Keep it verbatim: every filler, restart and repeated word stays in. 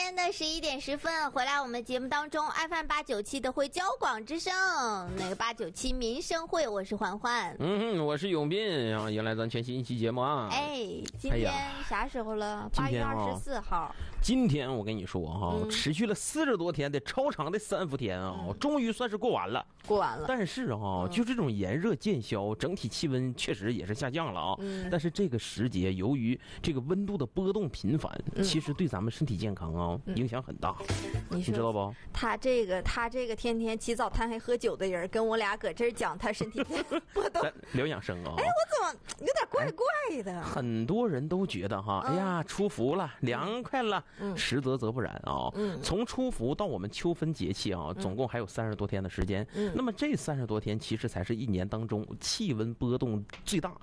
天的十一点十分，回来我们节目当中 F M 八九七的会交广之声，那个八九七民生会，我是环环， 嗯，我是永斌啊，迎来咱全新一期节目啊。 哎，今天啥时候了？八月二十四号。 今天我跟你说哈、 嗯， 持续了四十多天的超长的三伏天啊、嗯，终于算是过完了。 过完了。 但是啊，嗯、就这种炎热渐消，整体气温确实也是下降了啊。嗯、但是这个时节，由于这个温度的波动频繁，嗯、其实对咱们身体健康啊、嗯、影响很大。你知道不？ 他这个他这个天天起早贪黑喝酒的人，跟我俩搁这儿讲他身体波动， 疗养生啊。 哎，我怎么有点怪怪的？ 哎、很多人都觉得哈，哎呀，出伏了，凉快了。 嗯， 实则则不然啊。嗯，从出伏到我们秋分节气啊，总共还有三十多天的时间。嗯，那么这三十多天其实才是一年当中气温波动最大、